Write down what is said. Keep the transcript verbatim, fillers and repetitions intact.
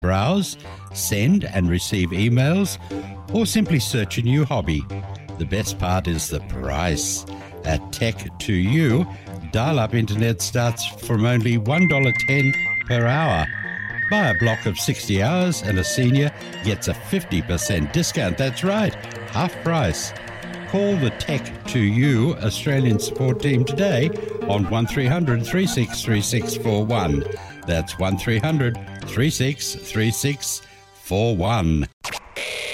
Browse, send and receive emails, or simply search a new hobby. The best part is the price. At Tech to You, dial-up internet starts from only one dollar ten per hour. Buy a block of sixty hours and a senior gets a fifty percent discount. That's right, half price. Call the Tech to You Australian support team today on one three hundred, three six three six four one. That's one three hundred, three six three six four one.